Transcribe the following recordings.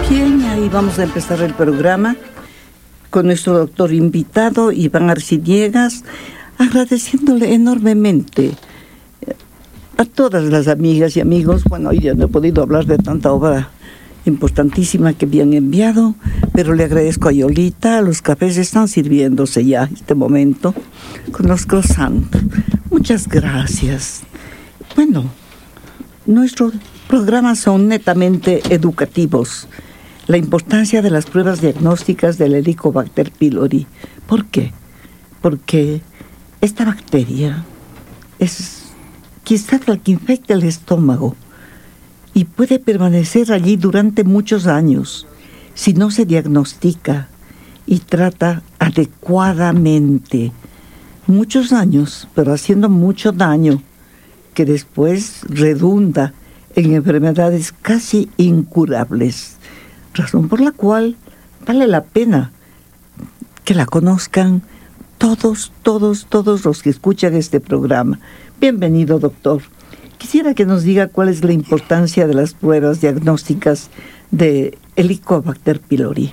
Bien, ahí vamos a empezar el programa con nuestro doctor invitado, Iván Arciniegas, agradeciéndole enormemente a todas las amigas y amigos. Bueno, hoy ya no he podido hablar de tanta obra importantísima que me han enviado, pero le agradezco a Yolita. Los cafés están sirviéndose ya en este momento con los croissants. Muchas gracias. Bueno, nuestros programas son netamente educativos. La importancia de las pruebas diagnósticas del Helicobacter pylori. ¿Por qué? Porque esta bacteria es quizás la que infecta el estómago y puede permanecer allí durante muchos años si no se diagnostica y trata adecuadamente. Muchos años, pero haciendo mucho daño, que después redunda en enfermedades casi incurables. Razón por la cual vale la pena que la conozcan todos los que escuchan este programa. Bienvenido, doctor. Quisiera que nos diga cuál es la importancia de las pruebas diagnósticas de Helicobacter pylori.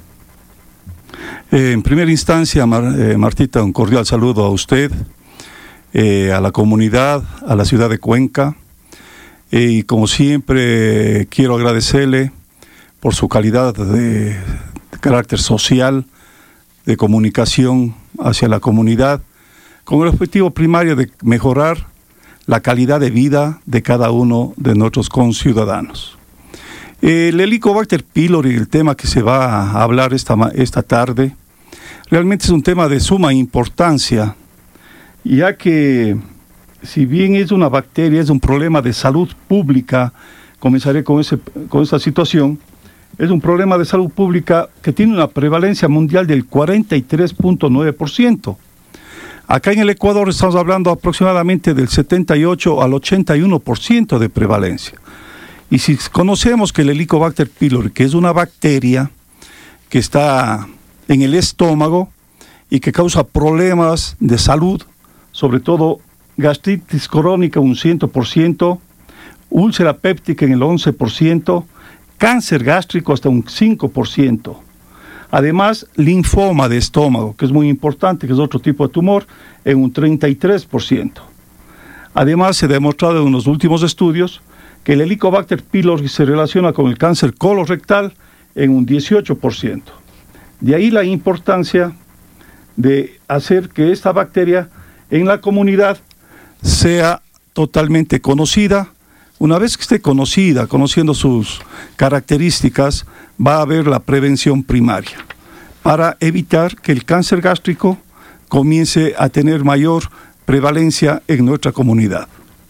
En primera instancia, Martita, un cordial saludo a usted, a la comunidad, a la ciudad de Cuenca. Y como siempre, quiero agradecerle por su calidad de carácter social, de comunicación hacia la comunidad, con el objetivo primario de mejorar la calidad de vida de cada uno de nuestros conciudadanos. El Helicobacter pylori, el tema que se va a hablar esta tarde, realmente es un tema de suma importancia, ya que si bien es una bacteria, es un problema de salud pública, comenzaré con esta situación. Es un problema de salud pública que tiene una prevalencia mundial del 43.9%. Acá en el Ecuador estamos hablando aproximadamente del 78 al 81% de prevalencia. Y si conocemos que el Helicobacter pylori, que es una bacteria que está en el estómago y que causa problemas de salud, sobre todo gastritis crónica un 100%, úlcera péptica en el 11%, cáncer gástrico hasta un 5%. Además, linfoma de estómago, que es muy importante, que es otro tipo de tumor, en un 33%. Además, se ha demostrado en los últimos estudios que el Helicobacter pylori se relaciona con el cáncer colorectal en un 18%. De ahí la importancia de hacer que esta bacteria en la comunidad sea totalmente conocida. Una vez que esté conocida, conociendo sus características, va a haber la prevención primaria para evitar que el cáncer gástrico comience a tener mayor prevalencia en nuestra comunidad.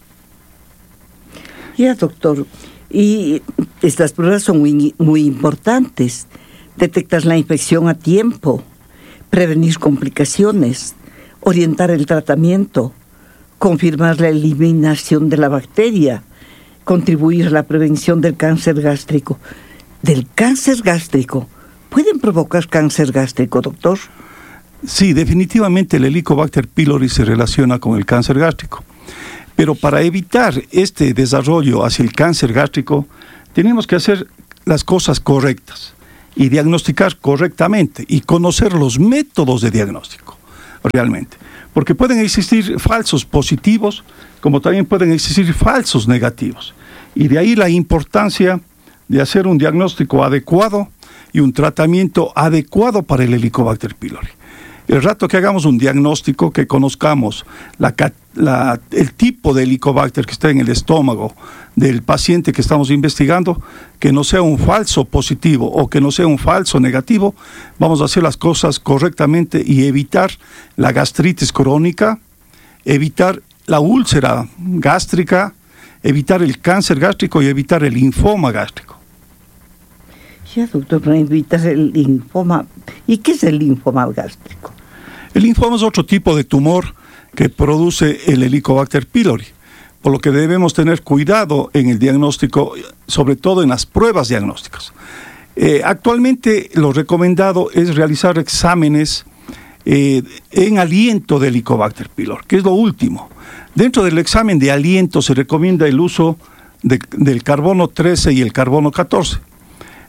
Ya, doctor, y estas pruebas son muy importantes. Detectar la infección a tiempo, prevenir complicaciones, orientar el tratamiento, confirmar la eliminación de la bacteria, contribuir a la prevención del cáncer gástrico. ¿Del cáncer gástrico? ¿Pueden provocar cáncer gástrico, doctor? Sí, definitivamente el Helicobacter pylori se relaciona con el cáncer gástrico. Pero para evitar este desarrollo hacia el cáncer gástrico, tenemos que hacer las cosas correctas y diagnosticar correctamente y conocer los métodos de diagnóstico, realmente. Porque pueden existir falsos positivos, como también pueden existir falsos negativos. Y de ahí la importancia de hacer un diagnóstico adecuado y un tratamiento adecuado para el Helicobacter pylori. El rato que hagamos un diagnóstico, que conozcamos el tipo de Helicobacter que está en el estómago del paciente que estamos investigando, que no sea un falso positivo o que no sea un falso negativo, vamos a hacer las cosas correctamente y evitar la gastritis crónica, evitar la úlcera gástrica, evitar el cáncer gástrico y evitar el linfoma gástrico. Ya, doctor, para evitar el linfoma. ¿Y qué es el linfoma gástrico? El linfoma es otro tipo de tumor que produce el Helicobacter pylori, por lo que debemos tener cuidado en el diagnóstico, sobre todo en las pruebas diagnósticas. Actualmente lo recomendado es realizar exámenes en aliento de Helicobacter pylori, que es lo último. Dentro del examen de aliento se recomienda el uso del carbono 13 y el carbono 14.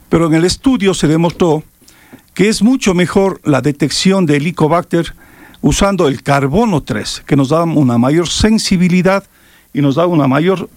Pero en el estudio se demostró que es mucho mejor la detección de Helicobacter usando el carbono 3, que nos da una mayor sensibilidad y nos da una mayor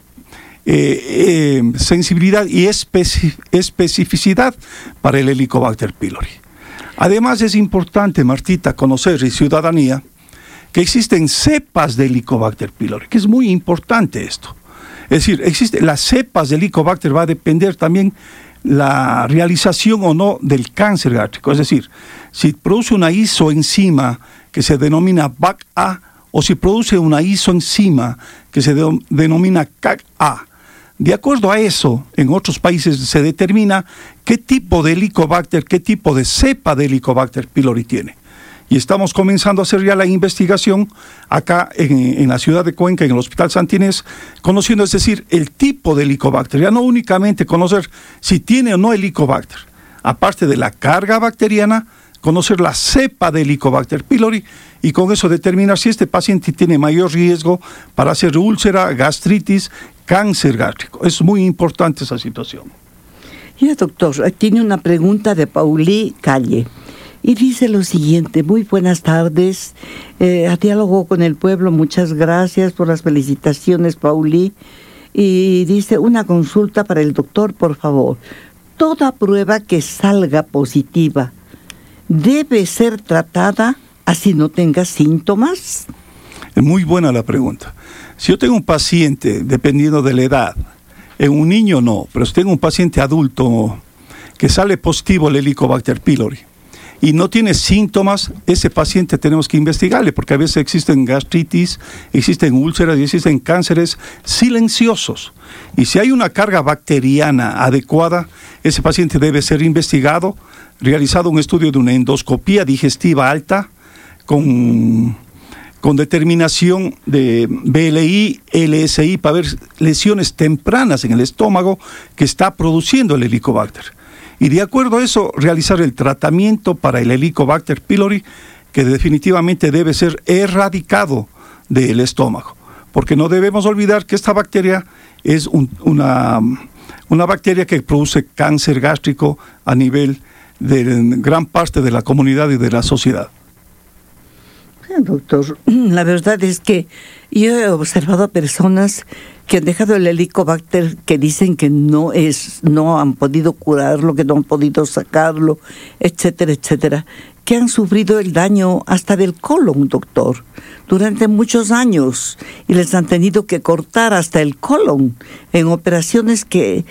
sensibilidad y especificidad para el Helicobacter pylori. Además es importante, Martita, conocer y ciudadanía que existen cepas de Helicobacter pylori, que es muy importante esto. Es decir, las cepas de Helicobacter va a depender también la realización o no del cáncer gástrico. Es decir, si produce una isoenzima que se denomina BAC-A o si produce una isoenzima que se denomina CAG-A. De acuerdo a eso, en otros países se determina qué tipo de Helicobacter, qué tipo de cepa de Helicobacter pylori tiene. Y estamos comenzando a hacer ya la investigación acá en la ciudad de Cuenca, en el Hospital Santa Inés, conociendo, es decir, el tipo de Helicobacter. Ya no únicamente conocer si tiene o no Helicobacter, aparte de la carga bacteriana, conocer la cepa de Helicobacter pylori y con eso determinar si este paciente tiene mayor riesgo para hacer úlcera, gastritis, cáncer gástrico. Es muy importante esa situación. Ya, doctor, tiene una pregunta de Paulí Calle. Y dice lo siguiente: muy buenas tardes, a Diálogo con el Pueblo, muchas gracias por las felicitaciones, Paulí. Y dice, una consulta para el doctor, por favor. Toda prueba que salga positiva debe ser tratada así no tenga síntomas. Es muy buena la pregunta. Si yo tengo un paciente, dependiendo de la edad, en un niño no, pero si tengo un paciente adulto que sale positivo el Helicobacter pylori, y no tiene síntomas, ese paciente tenemos que investigarle, porque a veces existen gastritis, existen úlceras y existen cánceres silenciosos. Y si hay una carga bacteriana adecuada, ese paciente debe ser investigado, realizado un estudio de una endoscopía digestiva alta, con determinación de BLI, LSI, para ver lesiones tempranas en el estómago que está produciendo el Helicobacter. Y de acuerdo a eso, realizar el tratamiento para el Helicobacter pylori, que definitivamente debe ser erradicado del estómago. Porque no debemos olvidar que esta bacteria es una bacteria que produce cáncer gástrico a nivel de gran parte de la comunidad y de la sociedad. Doctor, la verdad es que yo he observado a personas que han dejado el Helicobacter, que dicen que no han podido curarlo, que no han podido sacarlo, etcétera, etcétera, que han sufrido el daño hasta del colon, doctor, durante muchos años, y les han tenido que cortar hasta el colon en operaciones que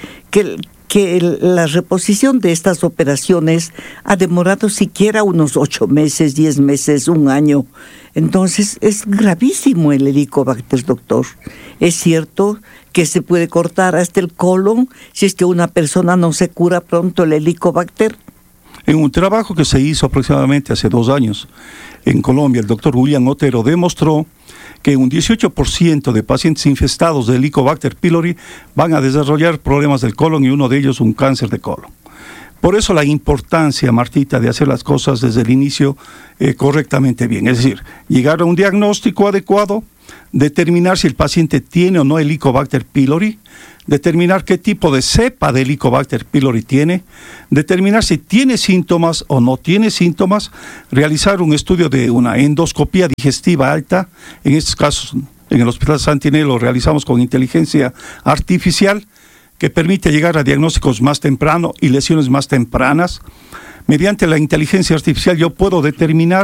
la reposición de estas operaciones ha demorado siquiera unos 8 meses, 10 meses, 1 año. Entonces es gravísimo el Helicobacter, doctor. Es cierto que se puede cortar hasta el colon si es que una persona no se cura pronto el Helicobacter. En un trabajo que se hizo aproximadamente hace 2 años en Colombia, el doctor William Otero demostró que un 18% de pacientes infestados de Helicobacter pylori van a desarrollar problemas del colon y uno de ellos un cáncer de colon. Por eso la importancia, Martita, de hacer las cosas desde el inicio correctamente bien. Es decir, llegar a un diagnóstico adecuado, determinar si el paciente tiene o no Helicobacter pylori, determinar qué tipo de cepa de Helicobacter pylori tiene, determinar si tiene síntomas o no tiene síntomas, realizar un estudio de una endoscopía digestiva alta. En estos casos, en el Hospital Santa Inés lo realizamos con inteligencia artificial, que permite llegar a diagnósticos más tempranos y lesiones más tempranas. Mediante la inteligencia artificial yo puedo determinar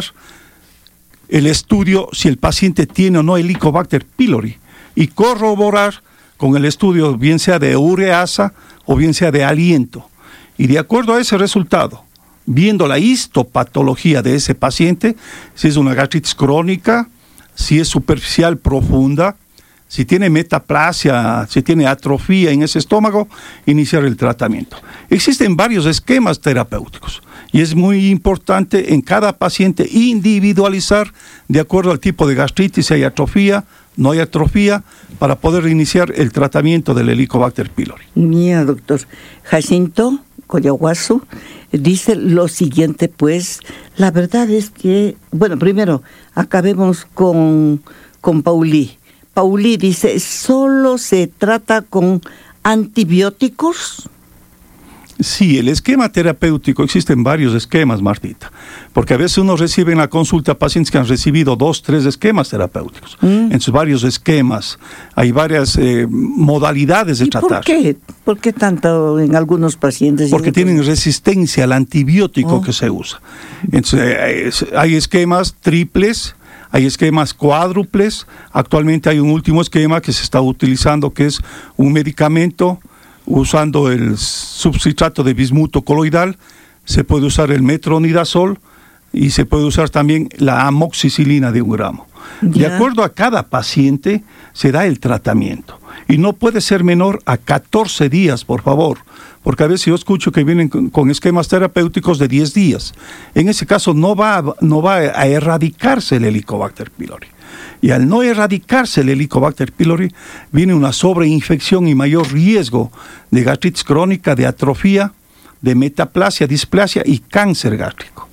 el estudio si el paciente tiene o no Helicobacter pylori y corroborar con el estudio, bien sea de ureasa o bien sea de aliento. Y de acuerdo a ese resultado, viendo la histopatología de ese paciente, si es una gastritis crónica, si es superficial profunda, si tiene metaplasia, si tiene atrofia en ese estómago, iniciar el tratamiento. Existen varios esquemas terapéuticos y es muy importante en cada paciente individualizar de acuerdo al tipo de gastritis, si hay atrofia, no hay atrofia, para poder iniciar el tratamiento del Helicobacter pylori. Mira, doctor, Jacinto Coyahuasu dice lo siguiente, pues, la verdad es que, bueno, primero, acabemos con Paulí. Paulí dice, ¿solo se trata con antibióticos? Sí, el esquema terapéutico, existen varios esquemas, Martita, porque a veces uno recibe en la consulta pacientes que han recibido 2, 3 esquemas terapéuticos. En sus varios esquemas hay varias modalidades de ¿Y tratar. ¿Por qué tanto en algunos pacientes? Porque tienen resistencia al antibiótico que se usa. Entonces, hay esquemas triples, hay esquemas cuádruples. Actualmente hay un último esquema que se está utilizando, que es un medicamento usando el subcitrato de bismuto coloidal. Se puede usar el metronidazol y se puede usar también la amoxicilina de 1 gramo. De acuerdo a cada paciente se da el tratamiento y no puede ser menor a 14 días, por favor, porque a veces yo escucho que vienen con esquemas terapéuticos de 10 días. En ese caso no va a erradicarse el Helicobacter pylori. Y al no erradicarse el Helicobacter pylori, viene una sobreinfección y mayor riesgo de gastritis crónica, de atrofia, de metaplasia, displasia y cáncer gástrico.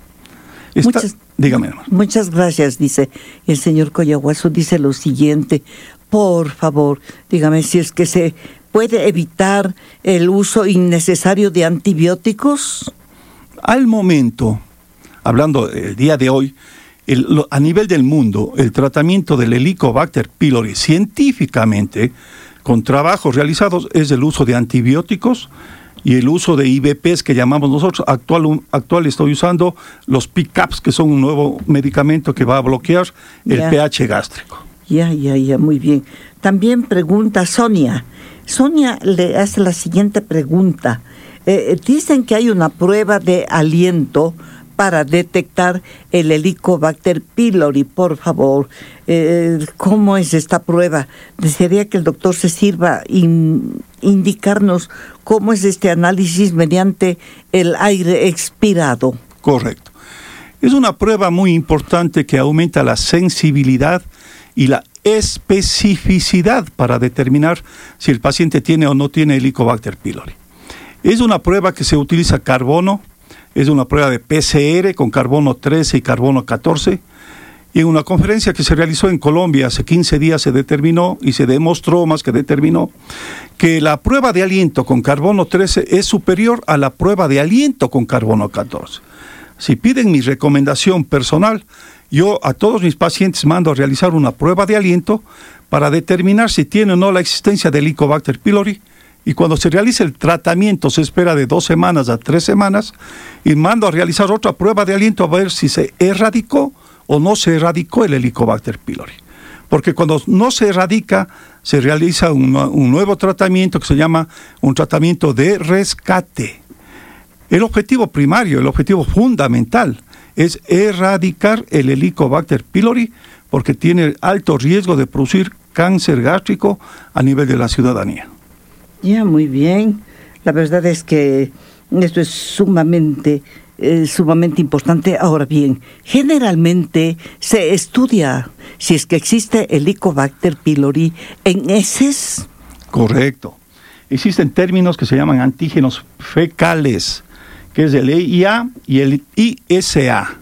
Dígame, hermano. Muchas gracias, dice el señor Coyahuaso. Dice lo siguiente: por favor, dígame si es que se puede evitar el uso innecesario de antibióticos. Al momento, hablando el día de hoy, a nivel del mundo, el tratamiento del Helicobacter pylori científicamente, con trabajos realizados, es el uso de antibióticos y el uso de IVPs que llamamos nosotros. Actual estoy usando los PCAPs, que son un nuevo medicamento que va a bloquear el pH gástrico. Ya, muy bien. También pregunta Sonia. Sonia le hace la siguiente pregunta. Dicen que hay una prueba de aliento para detectar el Helicobacter pylori. Por favor, ¿cómo es esta prueba? Desearía que el doctor se sirva indicarnos cómo es este análisis mediante el aire expirado. Correcto. Es una prueba muy importante que aumenta la sensibilidad y la especificidad para determinar si el paciente tiene o no tiene Helicobacter pylori. Es una prueba que se utiliza carbono. Es una prueba de PCR con carbono 13 y carbono 14. Y en una conferencia que se realizó en Colombia hace 15 días se determinó y se demostró, más que determinó, que la prueba de aliento con carbono 13 es superior a la prueba de aliento con carbono 14. Si piden mi recomendación personal, yo a todos mis pacientes mando a realizar una prueba de aliento para determinar si tiene o no la existencia del Helicobacter pylori. Y cuando se realice el tratamiento, se espera de 2 semanas a 3 semanas, y mando a realizar otra prueba de aliento a ver si se erradicó o no se erradicó el Helicobacter pylori. Porque cuando no se erradica, se realiza un nuevo tratamiento que se llama un tratamiento de rescate. El objetivo primario, el objetivo fundamental, es erradicar el Helicobacter pylori porque tiene alto riesgo de producir cáncer gástrico a nivel de la ciudadanía. Ya, muy bien. La verdad es que esto es sumamente importante. Ahora bien, generalmente se estudia si es que existe Helicobacter pylori en heces. Correcto. Existen términos que se llaman antígenos fecales, que es el EIA y el ISA.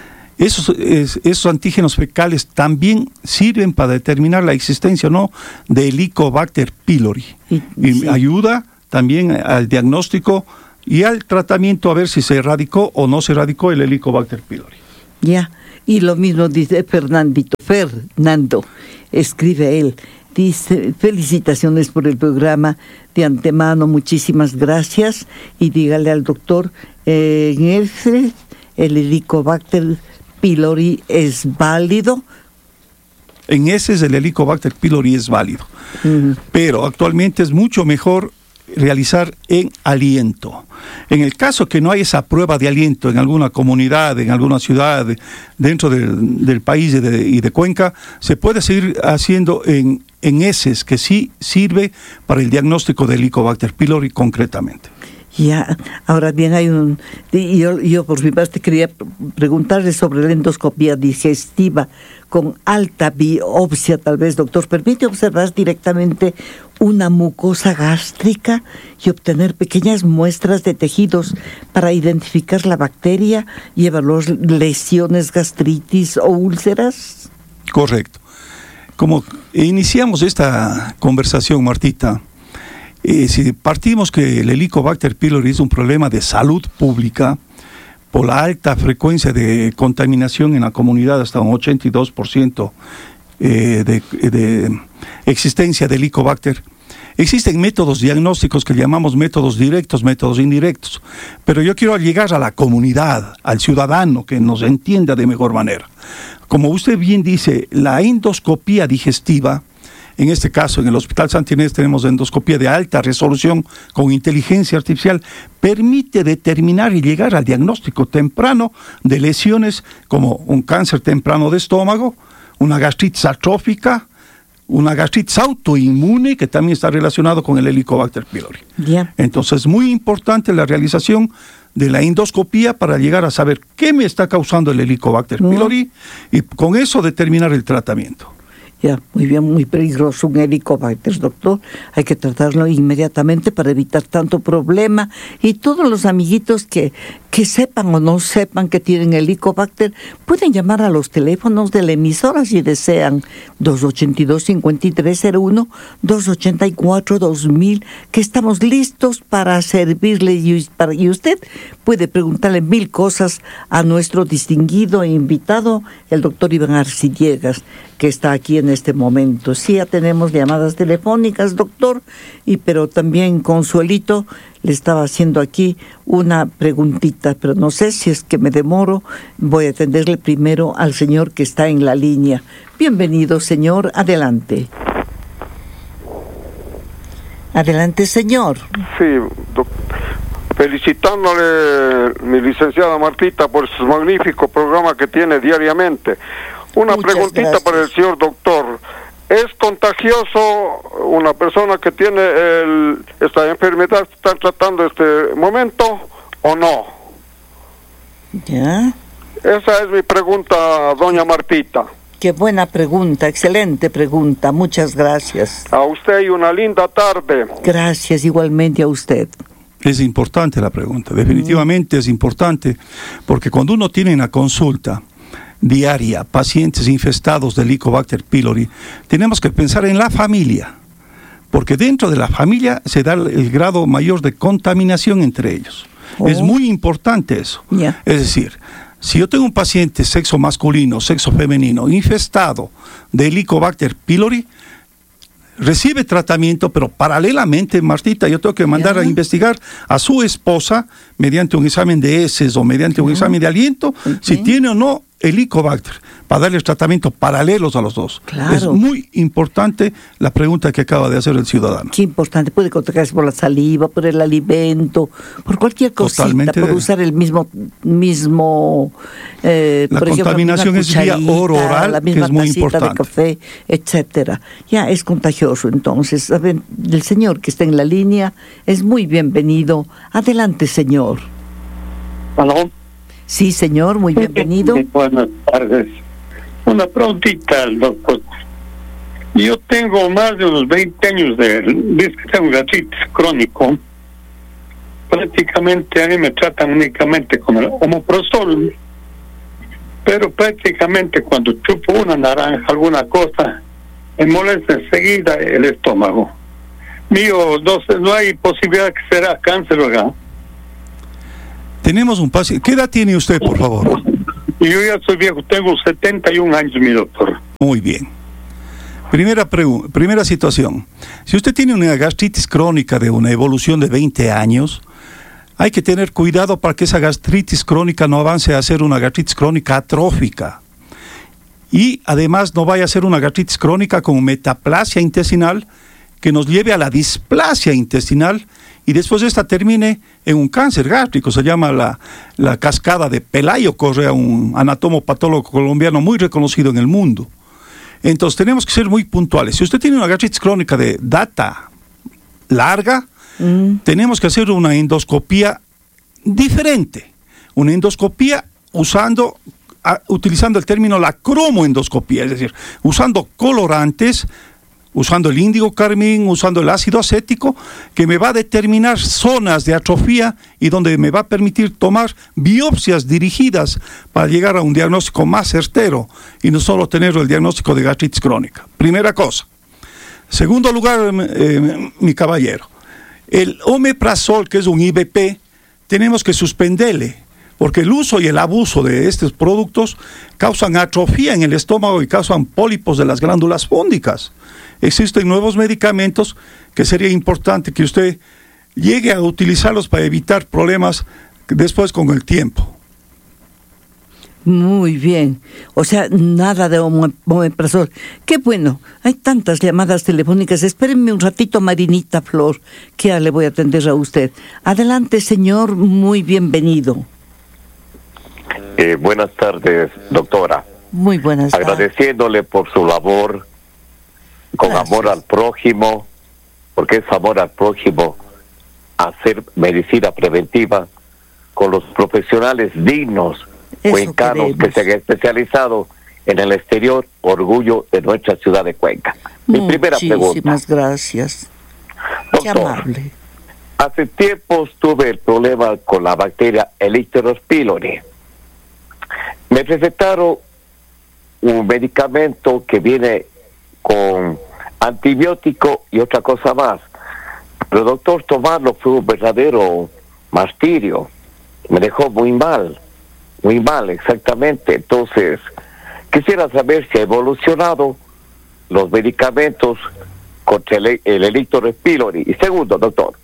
Esos antígenos fecales también sirven para determinar la existencia o no de Helicobacter pylori. Y ayuda también al diagnóstico y al tratamiento a ver si se erradicó o no se erradicó el Helicobacter pylori. Ya, y lo mismo dice Fernando, escribe él. Dice: felicitaciones por el programa de antemano, muchísimas gracias. Y dígale al doctor, el Helicobacter pylori es válido. En ese el Helicobacter pylori es válido, pero actualmente es mucho mejor realizar en aliento. En el caso que no hay esa prueba de aliento en alguna comunidad, en alguna ciudad dentro del país y de Cuenca, se puede seguir haciendo en heces, que sí sirve para el diagnóstico del Helicobacter pylori concretamente. Ya, ahora bien, yo por mi parte quería preguntarle sobre la endoscopía digestiva con alta biopsia, tal vez, doctor. ¿Permite observar directamente una mucosa gástrica y obtener pequeñas muestras de tejidos para identificar la bacteria y evaluar lesiones, gastritis o úlceras? Correcto. Como iniciamos esta conversación, Martita, Si partimos que el Helicobacter pylori es un problema de salud pública, por la alta frecuencia de contaminación en la comunidad, hasta un 82% de existencia de Helicobacter. Existen métodos diagnósticos que llamamos métodos directos, métodos indirectos, pero yo quiero llegar a la comunidad, al ciudadano, que nos entienda de mejor manera. Como usted bien dice, la endoscopía digestiva, en este caso en el Hospital Santa Inés tenemos endoscopía de alta resolución con inteligencia artificial, permite determinar y llegar al diagnóstico temprano de lesiones como un cáncer temprano de estómago, una gastritis atrófica, una gastritis autoinmune, que también está relacionado con el Helicobacter pylori. Yeah. Entonces es muy importante la realización de la endoscopía para llegar a saber qué me está causando el Helicobacter pylori y con eso determinar el tratamiento. Ya, muy bien, muy peligroso un Helicobacter, doctor. Hay que tratarlo inmediatamente para evitar tanto problema. Y todos los amiguitos que sepan o no sepan que tienen Helicobacter, pueden llamar a los teléfonos de la emisora si desean. 282-5301, 284-2000, que estamos listos para servirle. Y usted puede preguntarle 1000 cosas a nuestro distinguido invitado, el doctor Iván Arcillegas, que está aquí en este momento. Sí, ya tenemos llamadas telefónicas, doctor, pero también Consuelito le estaba haciendo aquí una preguntita, pero no sé si es que me demoro. Voy a atenderle primero al señor que está en la línea. Bienvenido, señor, adelante. Adelante, señor. Sí, felicitándole, mi licenciada Martita, por su magnífico programa que tiene diariamente. Una Muchas preguntita gracias. para el señor doctor. ¿Es contagioso una persona que tiene esta enfermedad que están tratando este momento o no? Ya. Esa es mi pregunta, doña Martita. Qué buena pregunta, excelente pregunta. Muchas gracias. A usted y una linda tarde. Gracias igualmente a usted. Es importante la pregunta, definitivamente es importante, porque cuando uno tiene una consulta diaria, pacientes infestados de Helicobacter pylori, tenemos que pensar en la familia, porque dentro de la familia se da el grado mayor de contaminación entre ellos. Es muy importante eso. Yeah. Es decir, si yo tengo un paciente sexo masculino, sexo femenino, infestado de Helicobacter pylori, recibe tratamiento, pero paralelamente, Martita, yo tengo que mandar a investigar a su esposa mediante un examen de heces o mediante un examen de aliento, si tiene o no Helicobacter, para darles tratamientos paralelos a los dos. Claro. Es muy importante la pregunta que acaba de hacer el ciudadano. Qué importante, puede contagiarse por la saliva, por el alimento, por cualquier cosita, Totalmente por usar el mismo la por ejemplo, contaminación una es vía cucharita, oral, la que misma es muy tacita importante. de café, etcétera. Ya es contagioso, entonces. A ver, el señor que está en la línea es muy bienvenido. Adelante, señor. ¿Aló? Sí, señor, muy bienvenido. Buenas tardes. Una preguntita al doctor. Yo tengo más de unos 20 años tengo gastritis crónico. Prácticamente a mí me tratan únicamente con el omeprazol, pero prácticamente cuando chupo una naranja, alguna cosa, me molesta enseguida el estómago. Mío, no hay posibilidad que será cáncer, ¿verdad? Tenemos un paciente. ¿Qué edad tiene usted, por favor? Y yo ya soy viejo, tengo 71 años, mi doctor. Muy bien. Primera situación. Si usted tiene una gastritis crónica de una evolución de 20 años, hay que tener cuidado para que esa gastritis crónica no avance a ser una gastritis crónica atrófica. Y además no vaya a ser una gastritis crónica con metaplasia intestinal que nos lleve a la displasia intestinal y después esta termine en un cáncer gástrico. Se llama la cascada de Pelayo Correa, un anatomopatólogo colombiano muy reconocido en el mundo. Entonces tenemos que ser muy puntuales. Si usted tiene una gastritis crónica de data larga, tenemos que hacer una endoscopía diferente. Una endoscopía utilizando el término la cromoendoscopía, es decir, usando colorantes, usando el índigo carmín, usando el ácido acético, que me va a determinar zonas de atrofía y donde me va a permitir tomar biopsias dirigidas para llegar a un diagnóstico más certero y no solo tener el diagnóstico de gastritis crónica. Primera cosa. Segundo lugar, mi caballero, El omeprazol, que es un IBP, tenemos que suspenderle, porque el uso y el abuso de estos productos causan atrofia en el estómago y causan pólipos de las glándulas fúngicas. Existen nuevos medicamentos que sería importante que usted llegue a utilizarlos para evitar problemas después con el tiempo. Muy bien. O sea, nada de omeprazol. Qué bueno. Hay tantas llamadas telefónicas. Espérenme un ratito, Marinita Flor, que ya le voy a atender a usted. Adelante, señor. Muy bienvenido. Buenas tardes, doctora. Muy buenas tardes. Agradeciéndole por su labor con Gracias. amor al prójimo, porque es amor al prójimo hacer medicina preventiva con los profesionales dignos Eso cuencanos que queremos. se han especializado en el exterior, orgullo de nuestra ciudad de Cuenca. Mi primera pregunta. Muchísimas gracias. Qué Doctor, amable. hace tiempos tuve el problema con la bacteria Helicobacter pylori. Me recetaron un medicamento que viene con antibiótico y otra cosa más. Pero doctor, tomarlo fue un verdadero martirio. Me dejó muy mal exactamente. Entonces, quisiera saber si ha evolucionado los medicamentos contra el Helicobacter pylori. Y segundo, doctor,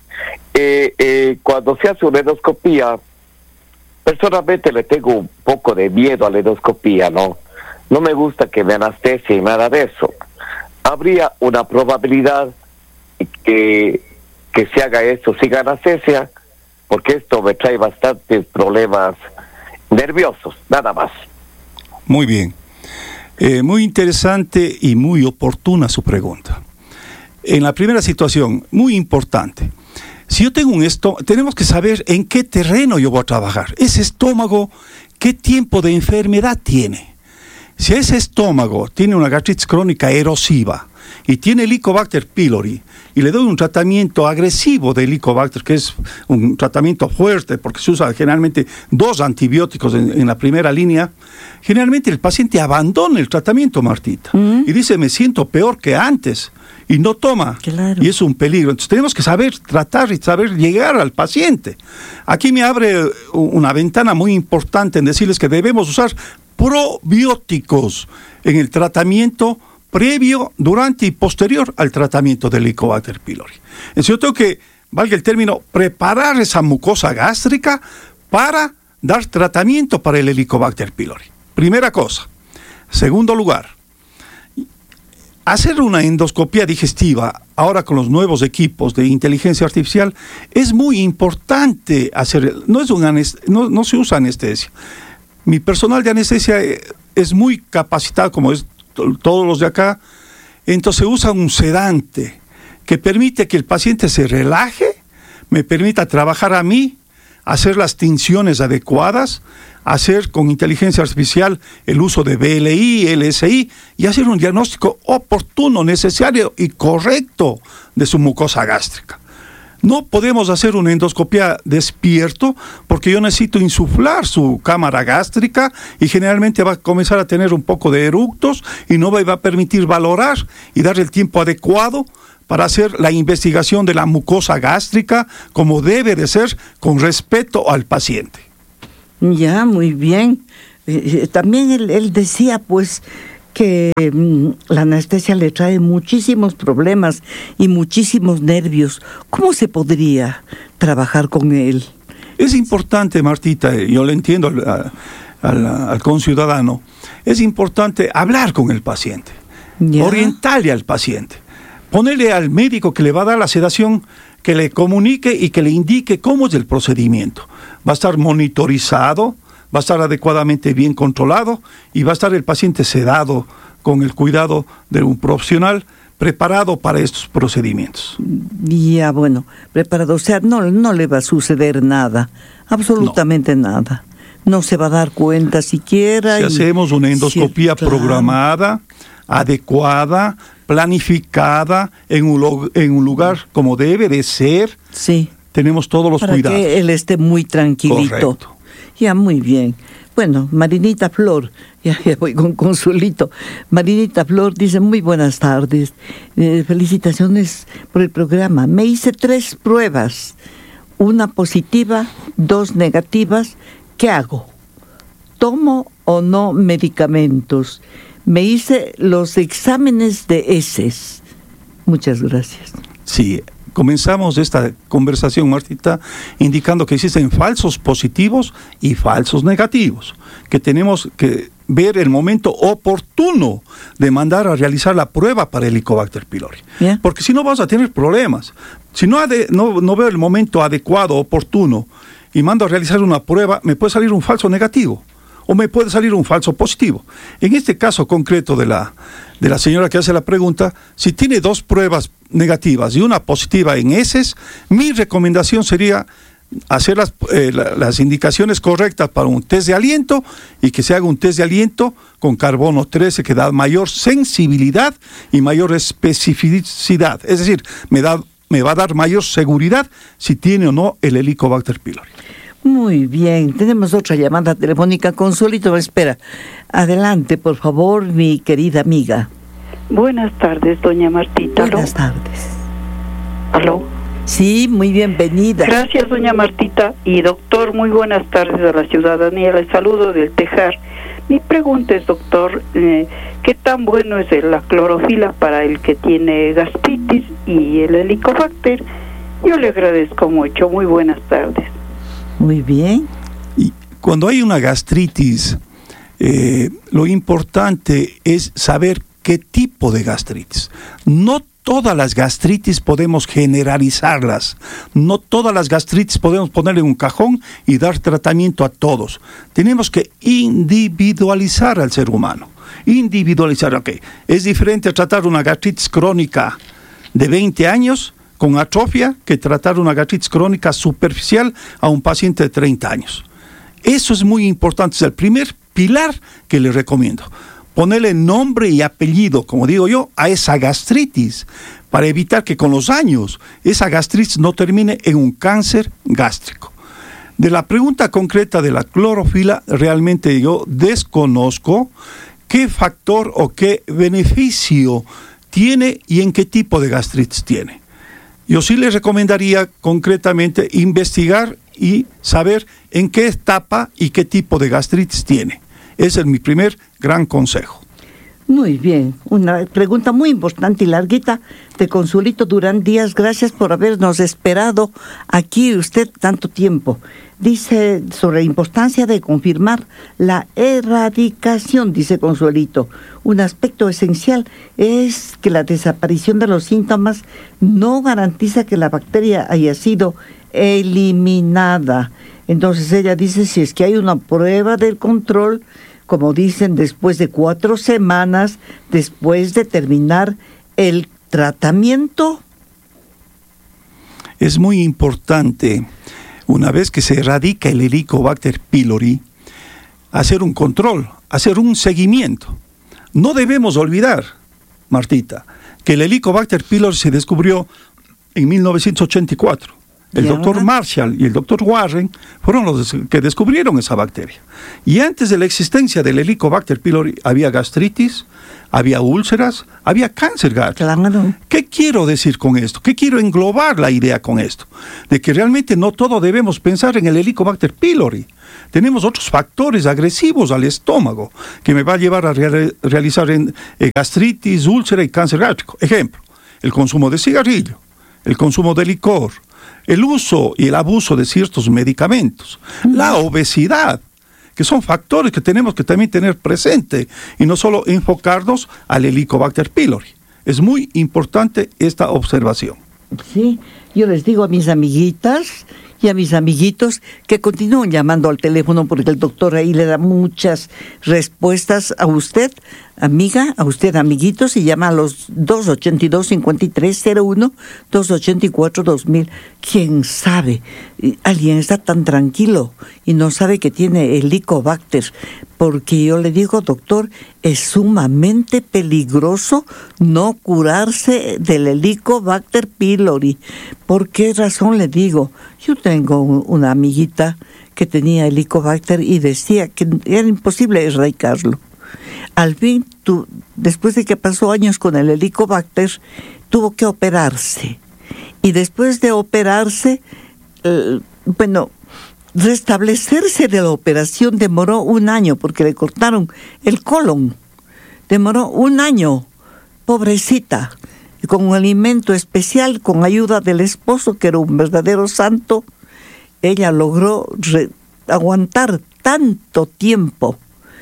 cuando se hace una endoscopía, personalmente le tengo un poco de miedo a la endoscopía, ¿no? No me gusta que me anestesie y nada de eso. ¿Habría una probabilidad que se haga eso sin anestesia? Porque esto me trae bastantes problemas nerviosos, nada más. Muy bien. Muy interesante y muy oportuna su pregunta. En la primera situación, muy importante. Si yo tengo un estómago, tenemos que saber en qué terreno yo voy a trabajar. Ese estómago, ¿qué tiempo de enfermedad tiene? Si ese estómago tiene una gastritis crónica erosiva y tiene Helicobacter pylori y le doy un tratamiento agresivo de Helicobacter, que es un tratamiento fuerte porque se usa generalmente 2 antibióticos en la primera línea, generalmente el paciente abandona el tratamiento, Martita, y dice, me siento peor que antes, y no toma, Claro. y es un peligro. Entonces tenemos que saber tratar y saber llegar al paciente. Aquí me abre una ventana muy importante en decirles que debemos usar probióticos en el tratamiento previo, durante y posterior al tratamiento del Helicobacter pylori. Entonces yo tengo que, valga el término, preparar esa mucosa gástrica para dar tratamiento para el Helicobacter pylori. Primera cosa. Segundo lugar, hacer una endoscopía digestiva, ahora con los nuevos equipos de inteligencia artificial, es muy importante hacer. No se usa anestesia. Mi personal de anestesia es muy capacitado, como es todos los de acá. Entonces usa un sedante que permite que el paciente se relaje, me permita trabajar a mí, hacer las tinciones adecuadas, hacer con inteligencia artificial el uso de BLI, LSI y hacer un diagnóstico oportuno, necesario y correcto de su mucosa gástrica. No podemos hacer una endoscopia despierto porque yo necesito insuflar su cámara gástrica y generalmente va a comenzar a tener un poco de eructos y no me va a permitir valorar y dar el tiempo adecuado para hacer la investigación de la mucosa gástrica como debe de ser, con respeto al paciente. Ya, muy bien. También él decía, pues, que la anestesia le trae muchísimos problemas y muchísimos nervios. ¿Cómo se podría trabajar con él? Es importante, Martita, yo le entiendo al conciudadano, es importante hablar con el paciente, Ya. orientarle al paciente, ponerle al médico que le va a dar la sedación, que le comunique y que le indique cómo es el procedimiento. Va a estar monitorizado, va a estar adecuadamente bien controlado y va a estar el paciente sedado con el cuidado de un profesional preparado para estos procedimientos. Ya, bueno, preparado. O sea, no le va a suceder nada, absolutamente nada. No se va a dar cuenta siquiera. Si hacemos una endoscopía programada, adecuada, planificada, en un lugar como debe de ser, sí, tenemos todos los para cuidados. que él esté muy tranquilito. Correcto. Ya, muy bien. Bueno, Marinita Flor, ya voy con Consuelito. Marinita Flor dice, muy buenas tardes, felicitaciones por el programa. Me hice 3 pruebas, una positiva, 2 negativas. ¿Qué hago? ¿Tomo o no medicamentos? Me hice los exámenes de heces. Muchas gracias. Sí, comenzamos esta conversación, Martita, indicando que existen falsos positivos y falsos negativos, que tenemos que ver el momento oportuno de mandar a realizar la prueba para el Helicobacter pylori. Yeah. Porque si no vas a tener problemas. Si no veo el momento adecuado, oportuno, y mando a realizar una prueba, me puede salir un falso negativo o me puede salir un falso positivo. En este caso concreto de la señora que hace la pregunta, si tiene 2 pruebas negativas y una positiva en heces, mi recomendación sería hacer las indicaciones correctas para un test de aliento y que se haga un test de aliento con carbono 13 que da mayor sensibilidad y mayor especificidad. Es decir, me va a dar mayor seguridad si tiene o no el Helicobacter pylori. Muy bien, tenemos otra llamada telefónica. Consuelito, espera. Adelante, por favor, mi querida amiga. Buenas tardes, doña Martita. Buenas tardes. ¿Aló? Sí, muy bienvenida. Gracias, doña Martita. Y doctor, muy buenas tardes a la ciudadanía. Les saludo del Tejar. Mi pregunta es, doctor, ¿qué tan bueno es la clorofila para el que tiene gastritis y el Helicobacter? Yo le agradezco mucho. Muy buenas tardes. Muy bien. Y cuando hay una gastritis, lo importante es saber qué tipo de gastritis. No todas las gastritis podemos generalizarlas. No todas las gastritis podemos ponerle en un cajón y dar tratamiento a todos. Tenemos que individualizar al ser humano. Individualizar, ok. Es diferente tratar una gastritis crónica de 20 años con atrofia que tratar una gastritis crónica superficial a un paciente de 30 años. Eso es muy importante, es el primer pilar que le recomiendo. Ponerle nombre y apellido, como digo yo, a esa gastritis, para evitar que con los años esa gastritis no termine en un cáncer gástrico. De la pregunta concreta de la clorofila, realmente yo desconozco qué factor o qué beneficio tiene y en qué tipo de gastritis tiene. Yo sí les recomendaría concretamente investigar y saber en qué etapa y qué tipo de gastritis tiene. Ese es mi primer gran consejo. Muy bien, una pregunta muy importante y larguita de Consuelito Durán Díaz. Gracias por habernos esperado aquí usted tanto tiempo. Dice sobre la importancia de confirmar la erradicación, dice Consuelito. Un aspecto esencial es que la desaparición de los síntomas no garantiza que la bacteria haya sido eliminada. Entonces ella dice, si es que hay una prueba del control, como dicen, después de 4 semanas, después de terminar el tratamiento. Es muy importante, una vez que se erradica el Helicobacter pylori, hacer un control, hacer un seguimiento. No debemos olvidar, Martita, que el Helicobacter pylori se descubrió en 1984. El doctor Marshall y el doctor Warren fueron los que descubrieron esa bacteria. Y antes de la existencia del Helicobacter pylori había gastritis, había úlceras, había cáncer gástrico. Claro. ¿Qué quiero decir con esto? ¿Qué quiero englobar la idea con esto? De que realmente no todo debemos pensar en el Helicobacter pylori. Tenemos otros factores agresivos al estómago que me va a llevar a realizar gastritis, úlcera y cáncer gástrico. Ejemplo, el consumo de cigarrillo, el consumo de licor, el uso y el abuso de ciertos medicamentos, la obesidad, que son factores que tenemos que también tener presente y no solo enfocarnos al Helicobacter pylori. Es muy importante esta observación. Sí, yo les digo a mis amiguitas y a mis amiguitos que continúen llamando al teléfono porque el doctor ahí le da muchas respuestas a usted, amiga, a usted amiguito, se llama a los 282-5301, 284-2000. ¿Quién sabe? Alguien está tan tranquilo y no sabe que tiene Helicobacter, porque yo le digo, doctor, es sumamente peligroso no curarse del Helicobacter pylori. ¿Por qué razón le digo? Yo tengo una amiguita que tenía Helicobacter y decía que era imposible erradicarlo. Al fin, después de que pasó años con el Helicobacter, tuvo que operarse. Y después de operarse, restablecerse de la operación demoró 1 año, porque le cortaron el colon. Demoró 1 año, pobrecita. Y con un alimento especial, con ayuda del esposo, que era un verdadero santo, ella logró aguantar tanto tiempo.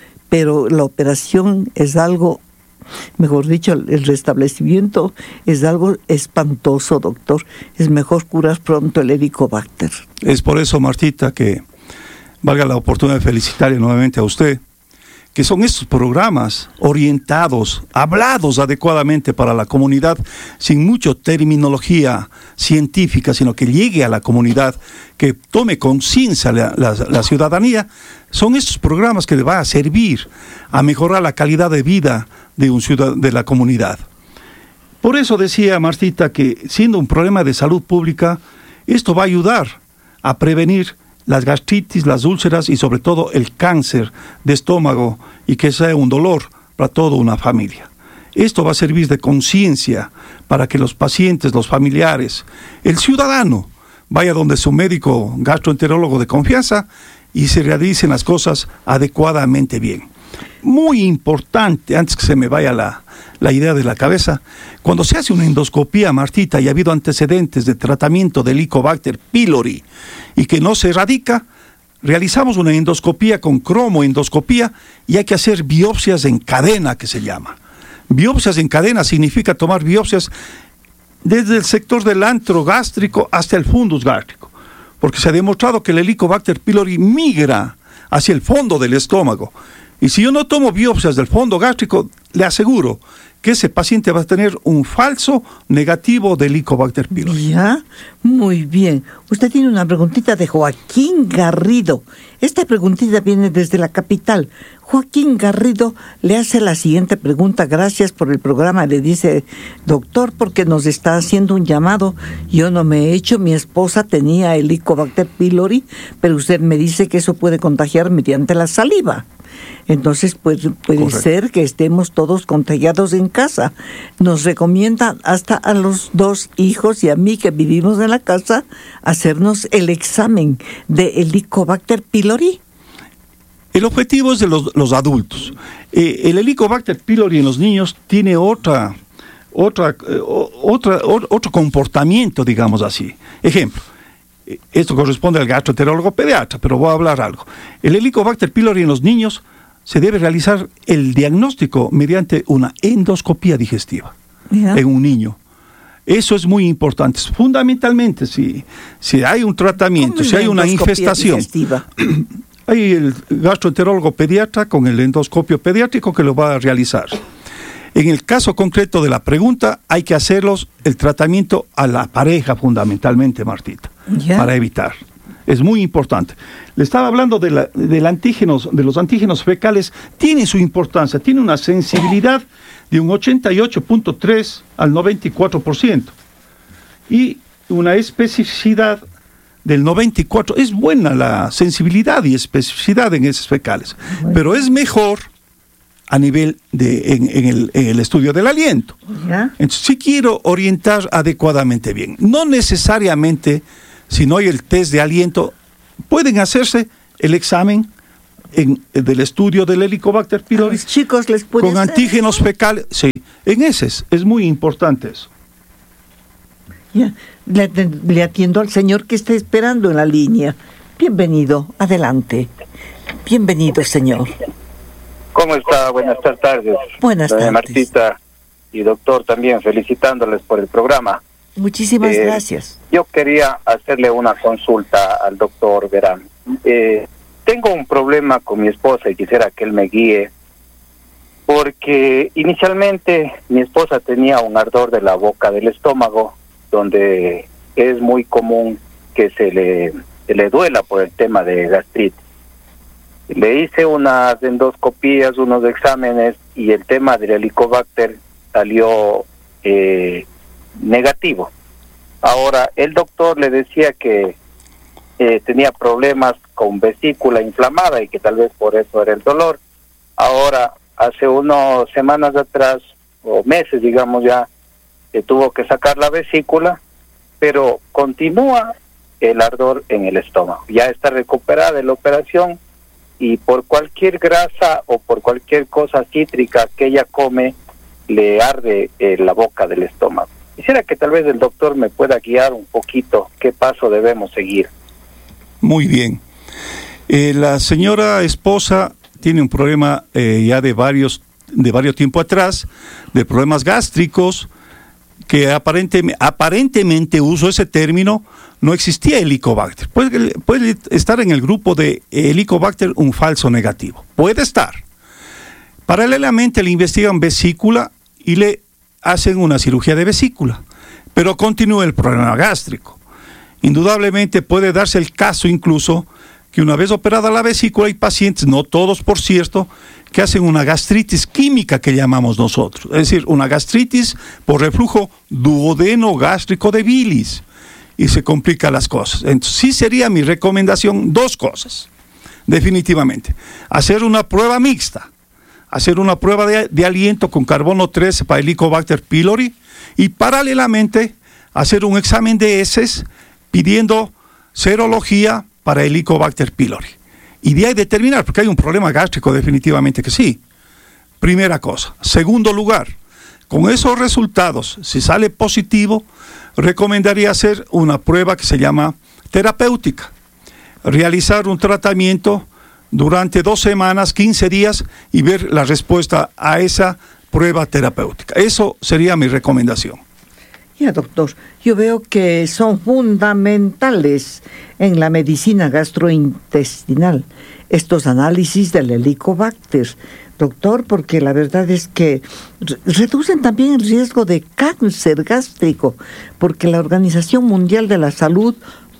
Pero la operación es algo, mejor dicho, el restablecimiento es algo espantoso, doctor. Es mejor curar pronto el Helicobacter. Es por eso, Martita, que valga la oportunidad de felicitarle nuevamente a usted, que son estos programas orientados, hablados adecuadamente para la comunidad, sin mucha terminología científica, sino que llegue a la comunidad, que tome conciencia la ciudadanía. Son estos programas que le van a servir a mejorar la calidad de vida de la comunidad. Por eso decía Martita que, siendo un problema de salud pública, esto va a ayudar a prevenir las gastritis, las úlceras y sobre todo el cáncer de estómago, y que sea un dolor para toda una familia. Esto va a servir de conciencia para que los pacientes, los familiares, el ciudadano, vaya donde su médico gastroenterólogo de confianza y se realicen las cosas adecuadamente bien. Muy importante, antes que se me vaya la idea de la cabeza, cuando se hace una endoscopía, Martita, y ha habido antecedentes de tratamiento de Helicobacter pylori y que no se erradica, realizamos una endoscopía con cromoendoscopía y hay que hacer biopsias en cadena, que se llama. Biopsias en cadena significa tomar biopsias desde el sector del antro gástrico hasta el fundus gástrico, porque se ha demostrado que el Helicobacter pylori migra hacia el fondo del estómago. Y si yo no tomo biopsias del fondo gástrico, le aseguro que ese paciente va a tener un falso negativo de Helicobacter pylori. Ya, muy bien. Usted tiene una preguntita de Joaquín Garrido. Esta preguntita viene desde la capital. Joaquín Garrido le hace la siguiente pregunta. Gracias por el programa, le dice, doctor, porque nos está haciendo un llamado. Yo no me he hecho, mi esposa tenía Helicobacter pylori, pero usted me dice que eso puede contagiar mediante la saliva. Entonces puede ser que estemos todos contagiados en casa. Nos recomienda hasta a los 2 hijos y a mí, que vivimos en la casa, hacernos el examen de Helicobacter pylori. El objetivo es de los adultos. El Helicobacter pylori en los niños tiene otro comportamiento, digamos así. Ejemplo, esto corresponde al gastroenterólogo pediatra, pero voy a hablar algo. El Helicobacter pylori en los niños se debe realizar el diagnóstico mediante una endoscopía digestiva en un niño. Eso es muy importante. Fundamentalmente, si hay un tratamiento, si hay una infestación, hay el gastroenterólogo pediatra con el endoscopio pediátrico que lo va a realizar. En el caso concreto de la pregunta, hay que hacerlos el tratamiento a la pareja fundamentalmente, Martita, para evitar. Es muy importante. Le estaba hablando de los antígenos fecales. Tiene su importancia, tiene una sensibilidad de un 88.3 al 94% y una especificidad del 94%. Es buena la sensibilidad y especificidad en heces fecales, pero es mejor a nivel en el estudio del aliento. Entonces, sí quiero orientar adecuadamente bien. No necesariamente, si no hay el test de aliento, pueden hacerse el examen del estudio del Helicobacter pylori. Los chicos les pueden con antígenos fecales. Sí, en heces es muy importante eso. Ya, le atiendo al señor que está esperando en la línea. Bienvenido, adelante. Bienvenido, señor. ¿Cómo está? Buenas tardes. Buenas tardes. Martita y doctor también, felicitándoles por el programa. Muchísimas gracias. Yo quería hacerle una consulta al doctor, verán. Tengo un problema con mi esposa y quisiera que él me guíe. porque inicialmente mi esposa tenía un ardor de la boca del estómago, donde es muy común que se le duela por el tema de gastritis. Le hice unas endoscopías, unos exámenes, y el tema del Helicobacter salió negativo. Ahora, el doctor le decía que tenía problemas con vesícula inflamada y que tal vez por eso era el dolor. Ahora, hace unas semanas atrás, o meses digamos ya, tuvo que sacar la vesícula, pero continúa el ardor en el estómago. Ya está recuperada de la operación, y por cualquier grasa o por cualquier cosa cítrica que ella come, le arde la boca del estómago. Quisiera que tal vez el doctor me pueda guiar un poquito qué paso debemos seguir. Muy bien. La señora esposa tiene un problema ya de varios tiempo atrás, de problemas gástricos, que aparentemente, uso ese término, no existía Helicobacter. Puede estar en el grupo de Helicobacter un falso negativo. Puede estar. Paralelamente le investigan vesícula y le hacen una cirugía de vesícula, pero continúa el problema gástrico. Indudablemente puede darse el caso incluso que una vez operada la vesícula hay pacientes, no todos por cierto, que hacen una gastritis química que llamamos nosotros, es decir, una gastritis por reflujo duodeno-gástrico de bilis, y se complican las cosas. Entonces sí sería mi recomendación dos cosas, definitivamente: hacer una prueba mixta, hacer una prueba de aliento con carbono 13 para Helicobacter pylori, y paralelamente hacer un examen de heces pidiendo serología para Helicobacter pylori. Y de ahí determinar, porque hay un problema gástrico definitivamente que sí. Primera cosa. Segundo lugar, con esos resultados, si sale positivo, recomendaría hacer una prueba que se llama terapéutica. Realizar un tratamiento durante 2 semanas, 15 días, y ver la respuesta a esa prueba terapéutica. Eso sería mi recomendación. Ya, doctor, yo veo que son fundamentales en la medicina gastrointestinal estos análisis del Helicobacter, doctor, porque la verdad es que reducen también el riesgo de cáncer gástrico, porque la Organización Mundial de la Salud,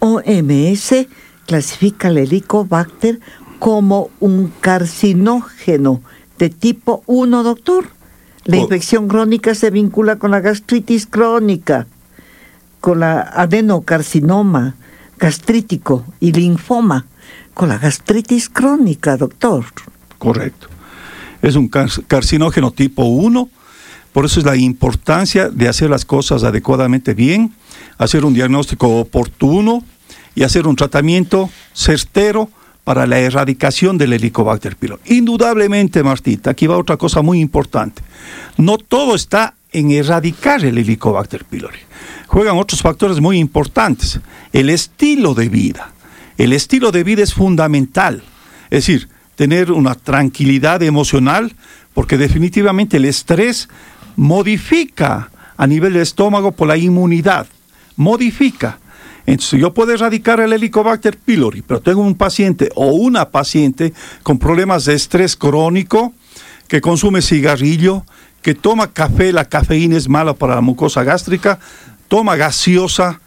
OMS, clasifica el Helicobacter como un carcinógeno de tipo 1, doctor. La infección crónica se vincula con la gastritis crónica, con la adenocarcinoma gastrítico y linfoma, con la gastritis crónica, doctor. Correcto. Es un carcinógeno tipo 1, por eso es la importancia de hacer las cosas adecuadamente bien, hacer un diagnóstico oportuno y hacer un tratamiento certero para la erradicación del Helicobacter pylori. Indudablemente, Martita, aquí va otra cosa muy importante. No todo está en erradicar el Helicobacter pylori. Juegan otros factores muy importantes. El estilo de vida. El estilo de vida es fundamental. Es decir, tener una tranquilidad emocional, porque definitivamente el estrés modifica a nivel del estómago por la inmunidad. Modifica. Entonces yo puedo erradicar el Helicobacter pylori, pero tengo un paciente o una paciente con problemas de estrés crónico, que consume cigarrillo, que toma café, la cafeína es mala para la mucosa gástrica, toma gaseosa,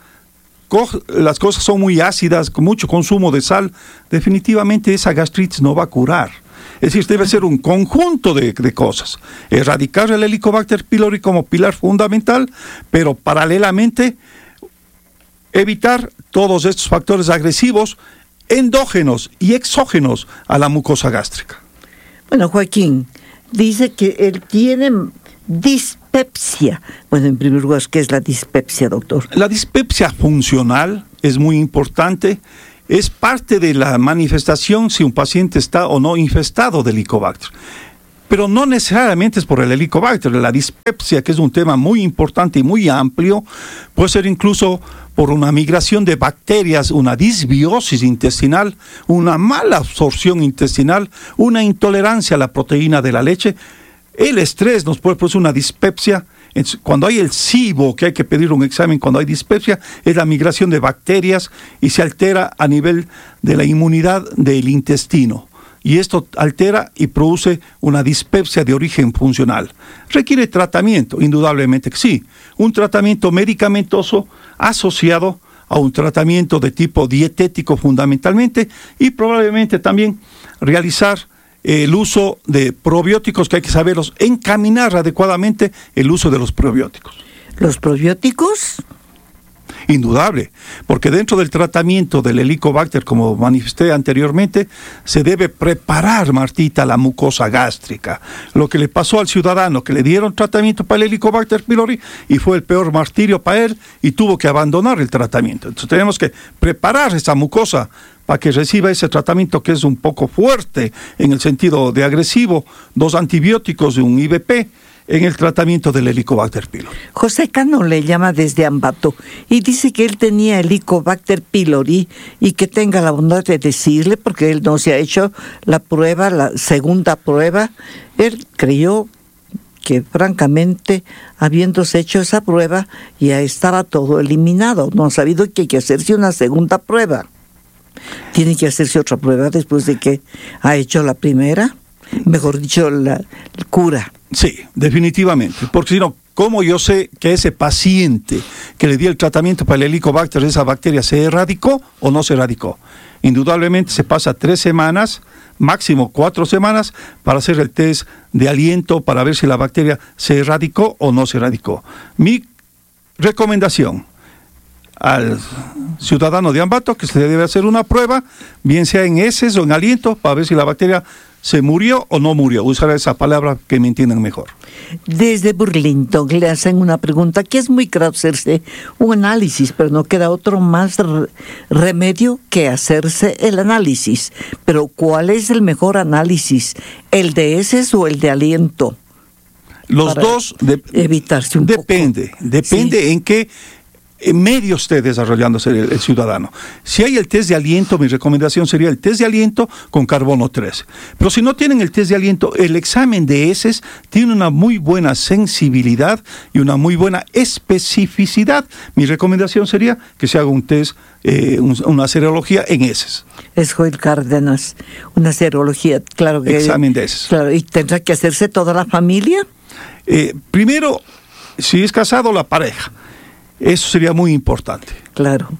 las cosas son muy ácidas, con mucho consumo de sal, definitivamente esa gastritis no va a curar. Es decir, debe ser un conjunto de cosas. Erradicar el Helicobacter pylori como pilar fundamental, pero paralelamente evitar todos estos factores agresivos, endógenos y exógenos a la mucosa gástrica. Bueno, Joaquín, dice que él tiene dispepsia. Bueno, en primer lugar, ¿qué es la dispepsia, doctor? La dispepsia funcional es muy importante. Es parte de la manifestación si un paciente está o no infestado de Helicobacter. Pero no necesariamente es por el Helicobacter. La dispepsia, que es un tema muy importante y muy amplio, puede ser incluso por una migración de bacterias, una disbiosis intestinal, una mala absorción intestinal, una intolerancia a la proteína de la leche. El estrés nos puede producir una dispepsia. Cuando hay el SIBO, que hay que pedir un examen cuando hay dispepsia, es la migración de bacterias y se altera a nivel de la inmunidad del intestino. y esto altera y produce una dispepsia de origen funcional. Requiere tratamiento, indudablemente que sí. Un tratamiento medicamentoso asociado a un tratamiento de tipo dietético fundamentalmente, y probablemente también realizar el uso de probióticos, que hay que saberlos encaminar adecuadamente el uso de los probióticos. ¿Los probióticos? Indudable, porque dentro del tratamiento del Helicobacter, como manifesté anteriormente, se debe preparar, Martita, la mucosa gástrica. Lo que le pasó al ciudadano, que le dieron tratamiento para el Helicobacter pylori y fue el peor martirio para él y tuvo que abandonar el tratamiento. Entonces tenemos que preparar esa mucosa para que reciba ese tratamiento, que es un poco fuerte en el sentido de agresivo, 2 antibióticos de un IVP, en el tratamiento del Helicobacter pylori. José Cano le llama desde Ambato y dice que él tenía Helicobacter pylori y que tenga la bondad de decirle, porque él no se ha hecho la prueba, la segunda prueba. Él creyó que francamente, habiéndose hecho esa prueba, ya estaba todo eliminado. No ha sabido que hay que hacerse una segunda prueba. Tiene que hacerse otra prueba después de que ha hecho la primera, mejor dicho, la cura. Sí, definitivamente, porque si no, ¿cómo yo sé que ese paciente que le di el tratamiento para el Helicobacter, esa bacteria, se erradicó o no se erradicó? Indudablemente se pasa 3 semanas, máximo 4 semanas, para hacer el test de aliento para ver si la bacteria se erradicó o no se erradicó. Mi recomendación al ciudadano de Ambato, que se debe hacer una prueba, bien sea en heces o en aliento, para ver si la bacteria se murió o no murió. Usar esa palabra que me entiendan mejor. Desde Burlington le hacen una pregunta que es muy caro hacerse un análisis, pero no queda otro más remedio que hacerse el análisis. Pero ¿cuál es el mejor análisis? ¿El de heces o el de aliento? Los dos evitarse un depende sí. En qué medio esté desarrollándose el ciudadano. Si hay el test de aliento, mi recomendación sería el test de aliento con carbono 13. Pero si no tienen el test de aliento, el examen de heces tiene una muy buena sensibilidad y una muy buena especificidad. Mi recomendación sería que se haga un test, una serología en heces. Es Joel Cárdenas, una serología, claro que... Examen de heces. Claro, ¿y tendrá que hacerse toda la familia? Primero, si es casado, la pareja. Eso sería muy importante. Claro.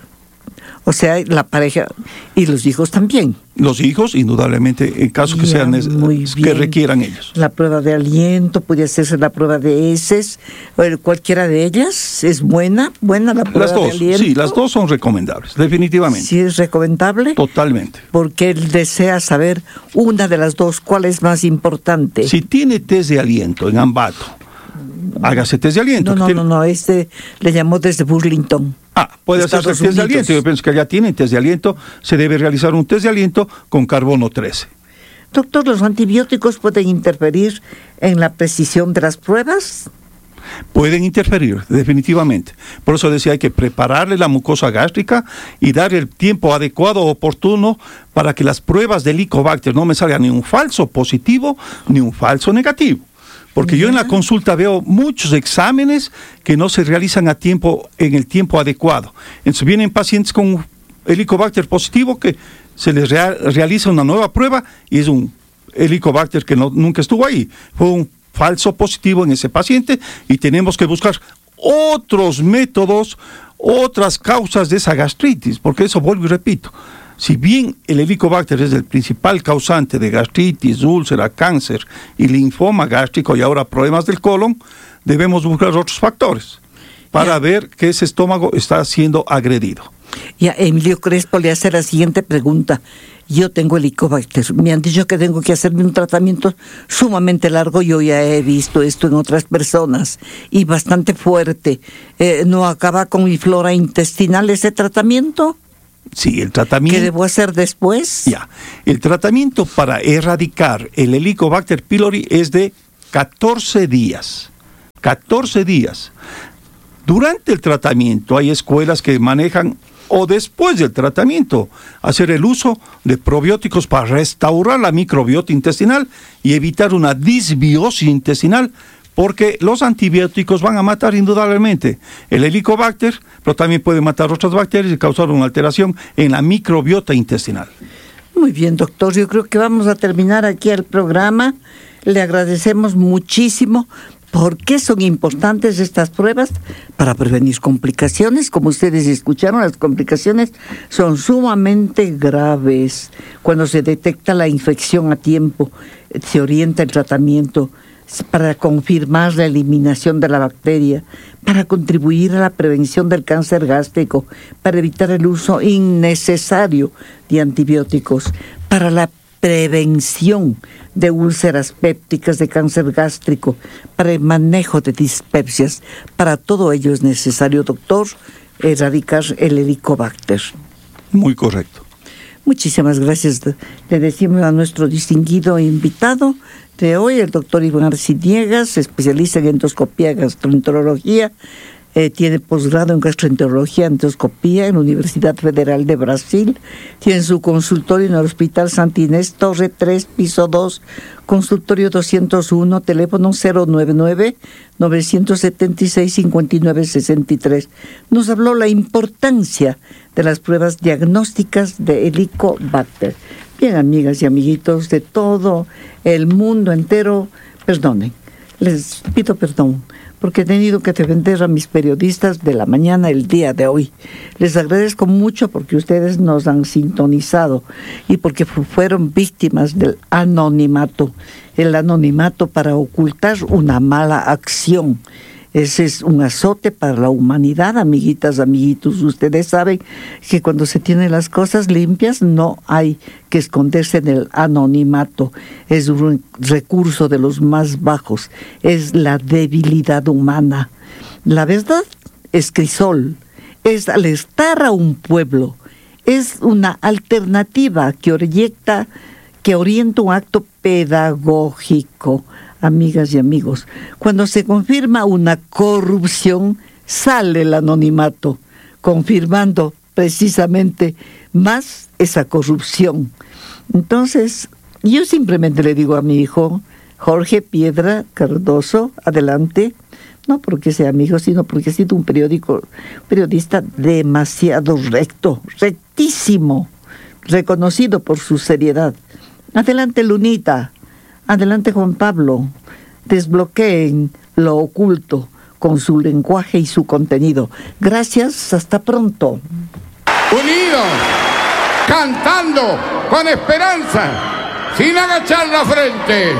O sea, la pareja y los hijos también. Los hijos, indudablemente, en caso que sean que requieran ellos. La prueba de aliento, puede hacerse la prueba de heces, cualquiera de ellas es buena la prueba de aliento. Sí, las dos son recomendables, definitivamente. ¿Sí es recomendable? Totalmente. Porque él desea saber una de las dos, ¿cuál es más importante? Si tiene test de aliento en Ambato, hágase test de aliento. No, le llamó desde Burlington. Puede hacerse el test de aliento. Yo pienso que ya tienen test de aliento. Se debe realizar un test de aliento con carbono 13. Doctor, ¿los antibióticos pueden interferir en la precisión de las pruebas? Pueden interferir, definitivamente. Por eso decía, hay que prepararle la mucosa gástrica y dar el tiempo adecuado, oportuno, para que las pruebas del Helicobacter no me salgan ni un falso positivo ni un falso negativo. Porque yo en la consulta veo muchos exámenes que no se realizan a tiempo, en el tiempo adecuado. Entonces vienen pacientes con Helicobacter positivo que se les realiza una nueva prueba y es un Helicobacter que nunca estuvo ahí. Fue un falso positivo en ese paciente y tenemos que buscar otros métodos, otras causas de esa gastritis, porque eso vuelvo y repito. Si bien el Helicobacter es el principal causante de gastritis, úlcera, cáncer y linfoma gástrico y ahora problemas del colon, debemos buscar otros factores para ver que ese estómago está siendo agredido. Ya, Emilio Crespo le hace la siguiente pregunta. Yo tengo Helicobacter. Me han dicho que tengo que hacerme un tratamiento sumamente largo. Yo ya he visto esto en otras personas y bastante fuerte. ¿No acaba con mi flora intestinal ese tratamiento? Sí, el tratamiento... ¿Qué debo hacer después? Ya, el tratamiento para erradicar el Helicobacter pylori es de 14 días. 14 días. Durante el tratamiento hay escuelas que manejan, o después del tratamiento, hacer el uso de probióticos para restaurar la microbiota intestinal y evitar una disbiosis intestinal, porque los antibióticos van a matar indudablemente el Helicobacter, pero también pueden matar otras bacterias y causar una alteración en la microbiota intestinal. Muy bien, doctor. Yo creo que vamos a terminar aquí el programa. Le agradecemos muchísimo. ¿Por qué son importantes estas pruebas? Para prevenir complicaciones. Como ustedes escucharon, las complicaciones son sumamente graves. Cuando se detecta la infección a tiempo, se orienta el tratamiento para confirmar la eliminación de la bacteria, para contribuir a la prevención del cáncer gástrico, para evitar el uso innecesario de antibióticos, para la prevención de úlceras pépticas, de cáncer gástrico, para el manejo de dispepsias. Para todo ello es necesario, doctor, erradicar el Helicobacter. Muy correcto. Muchísimas gracias. Le decimos a nuestro distinguido invitado de hoy, el doctor Iván Arciniegas, especialista en endoscopía y gastroenterología. Tiene posgrado en gastroenterología y endoscopía en la Universidad Federal de Brasil. Tiene su consultorio en el Hospital Santa Inés, Torre 3, piso 2, consultorio 201, teléfono 099-976-5963. Nos habló la importancia de las pruebas diagnósticas de Helicobacter. Bien, amigas y amiguitos de todo el mundo entero, perdonen, les pido perdón, porque he tenido que defender a mis periodistas de la mañana el día de hoy. Les agradezco mucho porque ustedes nos han sintonizado y porque fueron víctimas del anonimato. El anonimato para ocultar una mala acción. Ese es un azote para la humanidad, amiguitas, amiguitos. Ustedes saben que cuando se tienen las cosas limpias no hay que esconderse en el anonimato. Es un recurso de los más bajos. Es la debilidad humana. La verdad es crisol. Es alertar a un pueblo. Es una alternativa que orienta un acto pedagógico. Amigas y amigos, cuando se confirma una corrupción, sale el anonimato, confirmando precisamente más esa corrupción. Entonces, yo simplemente le digo a mi hijo, Jorge Piedra Cardoso, adelante, no porque sea amigo, sino porque ha sido un periodista demasiado recto, rectísimo, reconocido por su seriedad. Adelante, Lunita. Adelante, Juan Pablo, desbloqueen lo oculto con su lenguaje y su contenido. Gracias, hasta pronto. Unidos, cantando con esperanza, sin agachar la frente.